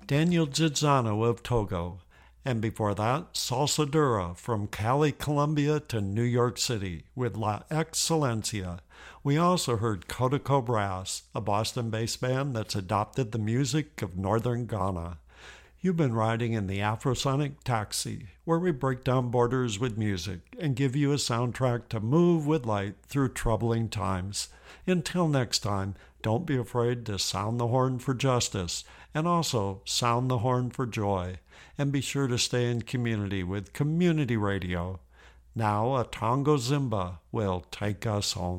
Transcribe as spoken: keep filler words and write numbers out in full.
Daniel Gizzano of Togo. And before that, Salsa Dura from Cali, Colombia to New York City with La Excelencia. We also heard Kodako Brass, a Boston-based band that's adopted the music of northern Ghana. You've been riding in the Afrosonic Taxi, where we break down borders with music and give you a soundtrack to move with light through troubling times. Until next time, don't be afraid to sound the horn for justice and also sound the horn for joy. And be sure to stay in community with Community Radio. Now a Tango Zimba will take us home.